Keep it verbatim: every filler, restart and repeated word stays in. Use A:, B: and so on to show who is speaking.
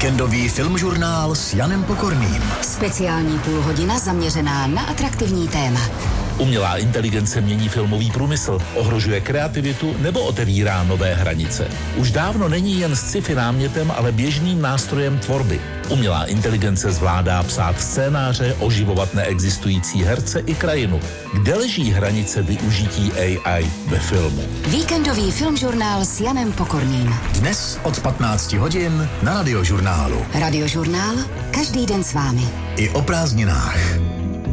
A: Víkendový filmžurnál s Janem Pokorným.
B: Speciální půlhodina zaměřená na atraktivní téma.
C: Umělá inteligence mění filmový průmysl, ohrožuje kreativitu nebo otevírá nové hranice. Už dávno není jen sci-fi námětem, ale běžným nástrojem tvorby. Umělá inteligence zvládá psát scénáře, oživovat neexistující herce i krajinu. Kde leží hranice využití A I ve filmu?
B: Víkendový filmžurnál s Janem Pokorným.
A: Dnes od patnácti hodin na Radiožurnálu.
B: Radiožurnál každý den s vámi.
A: I o prázdninách.